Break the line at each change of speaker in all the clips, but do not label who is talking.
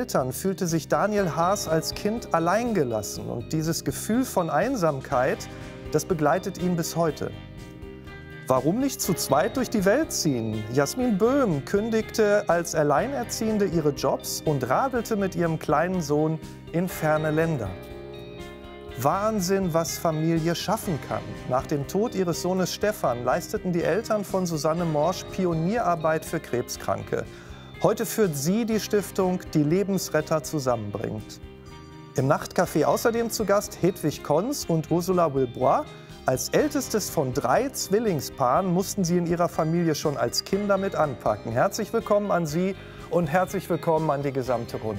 Eltern fühlte sich Daniel Haas als Kind alleingelassen. Und dieses Gefühl von Einsamkeit, das begleitet ihn bis heute. Warum nicht zu zweit durch die Welt ziehen? Jasmin Böhm kündigte als Alleinerziehende ihre Jobs und radelte mit ihrem kleinen Sohn in ferne Länder. Wahnsinn, was Familie schaffen kann. Nach dem Tod ihres Sohnes Stefan leisteten die Eltern von Susanne Morsch Pionierarbeit für Krebskranke. Heute führt sie die Stiftung, die Lebensretter zusammenbringt. Im Nachtcafé außerdem zu Gast Hedwig Kons und Ursula Wilbois. Als ältestes von 3 Zwillingspaaren mussten sie in ihrer Familie schon als Kinder mit anpacken. Herzlich willkommen an Sie und herzlich willkommen an die gesamte Runde.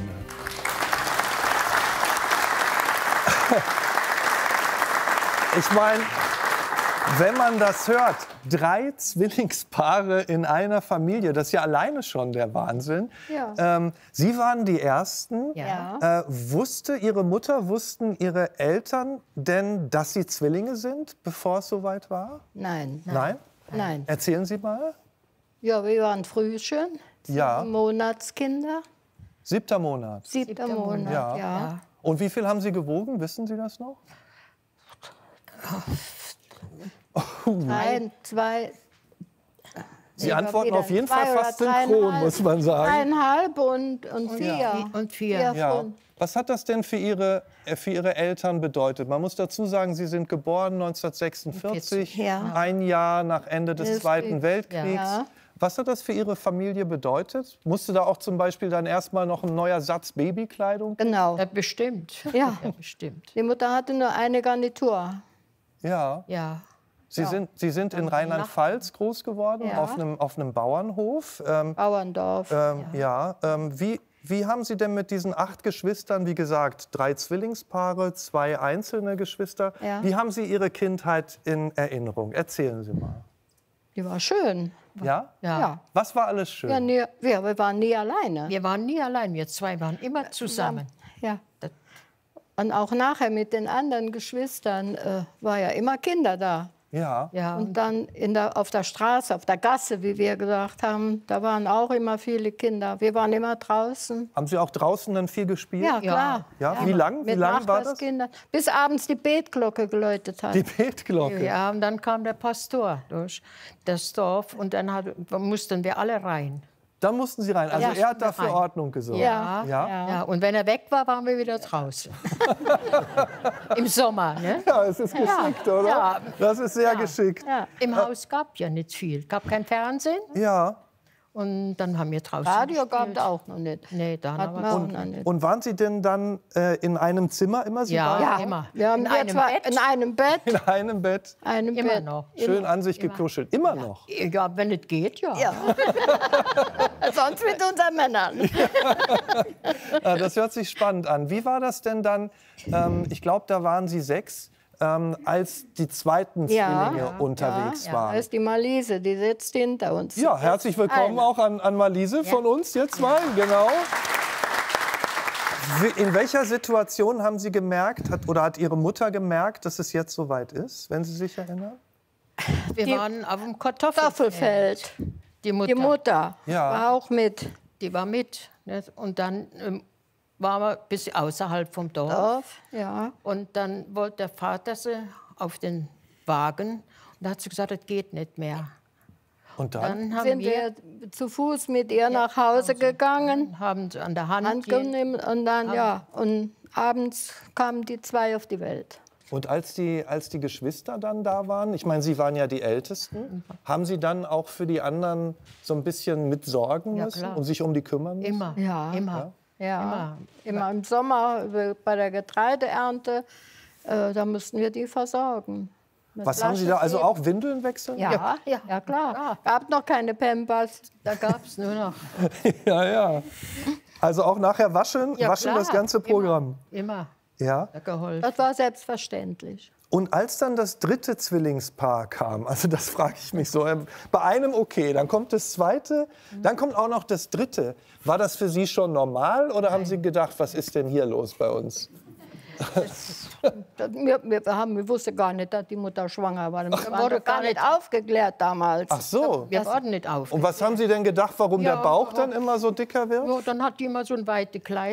Ich meine, wenn man das hört, 3 Zwillingspaare in einer Familie, das ist ja alleine schon der Wahnsinn.
Ja.
Sie waren die Ersten.
Ja.
Wussten Ihre Eltern denn, dass Sie Zwillinge sind, bevor es soweit war?
Nein.
Nein?
Nein.
Erzählen Sie mal.
Ja, wir waren früh schon.
Ja.
7 Monatskinder.
7. Monat.
7. Monat,
Ja.
ja.
Und wie viel haben Sie gewogen? Wissen Sie das noch?
3, 2.
Sie antworten auf jeden Fall fast synchron, muss man sagen.
3,5 und 4.
Und 4.
Ja. Was hat das denn für Ihre Eltern bedeutet? Man muss dazu sagen, Sie sind geboren 1946,
Ja.
ein Jahr nach Ende des Zweiten Weltkriegs.
Ja.
Was hat das für Ihre Familie bedeutet? Musste da auch zum Beispiel dann erstmal noch ein neuer Satz Babykleidung?
Genau.
Ja, bestimmt.
Ja.
Ja, bestimmt.
Die Mutter hatte nur eine Garnitur.
Ja.
Ja.
Sie sind in Rheinland-Pfalz groß geworden,
Ja.
auf einem Bauernhof.
Bauerndorf.
Wie haben Sie denn mit diesen 8 Geschwistern, wie gesagt, 3 Zwillingspaare, 2 einzelne Geschwister,
Ja.
wie haben Sie Ihre Kindheit in Erinnerung? Erzählen Sie mal.
Die war schön.
Ja?
Ja.
Was war alles schön?
Ja, wir waren nie alleine.
Wir waren nie allein, wir 2 waren immer zusammen.
Ja. Und auch nachher mit den anderen Geschwistern war ja immer Kinder da.
Ja.
Ja,
Und dann auf der Straße, auf der Gasse, wie wir gesagt haben, da waren auch immer viele Kinder. Wir waren immer draußen.
Haben Sie auch draußen dann viel gespielt?
Ja, klar.
Ja, wie lang
Mit
war das?
Nachbarskindern. Bis abends die Betglocke geläutet hat.
Die Betglocke.
ja, und dann kam der Pastor durch das Dorf und dann mussten wir alle rein.
Dann mussten Sie rein. Also
Ja,
er hat dafür
rein.
Ordnung gesorgt.
Ja.
Ja, und wenn er weg war, waren wir wieder draußen. Im Sommer, ne?
Ja, es ist geschickt, oder?
Ja.
Das ist sehr geschickt.
Ja.
Im Haus gab ja nicht viel. Gab kein Fernsehen
Ja.
und dann haben wir draußen
Radio gab
gespielt.
es auch noch nicht.
Nee, da
Hat
haben
man
wir
auch noch nicht.
Und waren Sie denn dann in einem Zimmer immer? Sie
Ja,
beide?
immer.
Wir haben
in
wir
einem
zwar
Bett.
in einem Bett.
In einem Bett.
Einem
Immer
Bett.
noch.
Schön an sich gekuschelt. Immer noch.
Ja, wenn es geht, ja.
Ja. Sonst mit unseren Männern.
Ja, das hört sich spannend an. Wie war das denn dann? Ich glaube, da waren Sie 6, als die zweiten Zwillinge unterwegs
Da
waren.
ist die Malise, die sitzt hinter uns.
Ja, herzlich willkommen auch an Malise von uns jetzt mal. Genau. In welcher Situation haben Sie gemerkt, hat Ihre Mutter gemerkt, dass es jetzt soweit ist, wenn Sie sich erinnern?
Wir waren auf dem
Kartoffelfeld.
Die Mutter.
Die Mutter
Ja.
war auch mit.
Die war mit. Ne? Und dann waren wir ein bisschen außerhalb vom Dorf.
Dorf, ja.
Und dann wollte der Vater sie auf den Wagen. Und da hat sie gesagt, das geht nicht mehr.
Und dann?
Dann haben
Sind wir zu Fuß mit ihr nach Hause gegangen,
haben sie an der Hand
angenommen und dann, ja, und abends kamen die 2 auf die Welt.
Und als die Geschwister dann da waren, ich meine, Sie waren ja die Ältesten, haben Sie dann auch für die anderen so ein bisschen mitsorgen
Ja,
müssen
klar.
und sich um die kümmern müssen?
Immer,
Ja.
immer.
Ja, immer im Sommer bei der Getreideernte, da mussten wir die versorgen. Mit
Was haben Sie da, also
Flaschensieb.
auch Windeln wechseln?
Ja, ja, klar. Gab noch keine Pampers.
Da gab es nur noch.
Ja. Also auch nachher waschen
Ja, klar.
das ganze Programm.
Immer
Ja.
geholfen.
Das war selbstverständlich.
Und als dann das 3. Zwillingspaar kam, also das frage ich mich so, bei einem okay, dann kommt das 2., dann kommt auch noch das 3. War das für Sie schon normal oder haben Sie gedacht, was ist denn hier los bei uns?
Wir wussten gar nicht, dass die Mutter schwanger war. Wir waren
wurde
doch gar nicht aufgeklärt damals.
Ach so.
Wir wurden nicht auf.
Und was haben Sie denn gedacht, warum der Bauch dann immer so dicker wird?
Ja, dann hat die immer so ein weites Kleid.